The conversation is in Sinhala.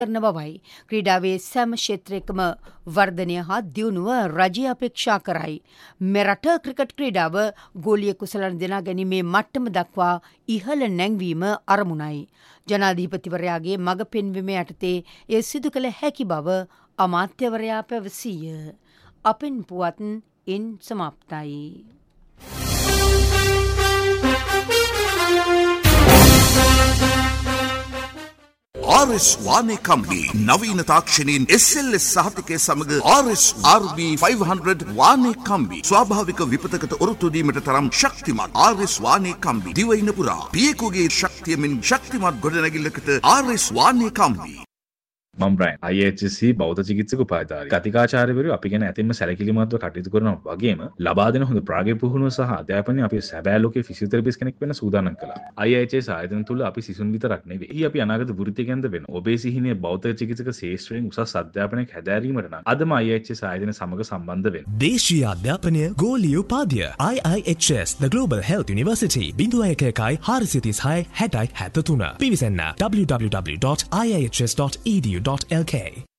කරන බවයි. ක්‍රීඩාවේ සෑම ක්ෂේත්‍රයකම වර්ධනය හා දියුණුව රජය අපේක්ෂා කරයි. මෙරට ක්‍රිකට් ක්‍රීඩාව ගෝලීය කුසලයන් දෙනා ගැනීමේ මට්ටම දක්වා ඉහළ නැංවීම අරමුණයි. ජනාධිපතිවරයාගේ මඟ පෙන්වීම යටතේ එය සිදු කළ හැකි බව අමාත්‍යවරයා පැවසීය. අපෙන් පුවත් ඉන් සමාප්තයි. RS වානේ කම්බි නවීන තාක්ෂණයෙන් SLS සහතිකය සමග RS RB 500 වානේ කම්බි ස්වාභාවික විපතකට ඔරොත්තු දීමට තරම් ශක්තිමත් RS වානේ කම්බි දිවයින පුරා පියෙකුගේ ශක්තියමින් ශක්තිමත් ගොඩනැගිල්ලකට RS වානේ කම්බි. මම බ්‍රයන් IHC බෞද්ධ චිකිත්සක උපාධිධාරී කතිකාචාර්යවරු අපි ගැන ඇතින්ම සැලකිලිමත්ව කටයුතු කරනවා වගේම ලබා දෙන හොඳ ප්‍රායෝගික පුහුණුව සහ අධ්‍යාපනය අපි සැබෑ ලෝකයේ ෆිසියෝതെරපිස්ට් කෙනෙක් වෙන්න සූදානම් කළා. IHS ආයතන තුල අපි සිසුන් විතරක් නෙවෙයි අපි අනාගත වෘත්තිකයන්ද වෙන ඔබේ සිහිනයේ බෞද්ධ චිකිත්සක ශාස්ත්‍රයෙන් උසස් අධ්‍යාපනයක් හැදෑරීමට නම් අදම IHS ආයතන සමග සම්බන්ධ වෙන්න. දේශීය අධ්‍යාපනය ගෝලීය උපාධිය IIHS The Global Health University 0116 60 63 පිවිසන්න www.ihs.edu.lk